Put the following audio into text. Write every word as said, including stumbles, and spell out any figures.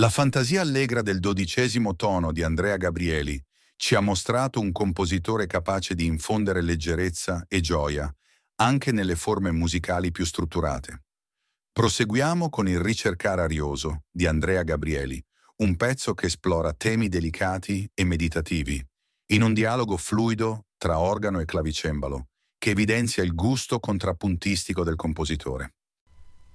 La fantasia allegra del dodicesimo tono di Andrea Gabrieli ci ha mostrato un compositore capace di infondere leggerezza e gioia, anche nelle forme musicali più strutturate. Proseguiamo con il Ricercare Arioso di Andrea Gabrieli, un pezzo che esplora temi delicati e meditativi, in un dialogo fluido tra organo e clavicembalo, che evidenzia il gusto contrappuntistico del compositore.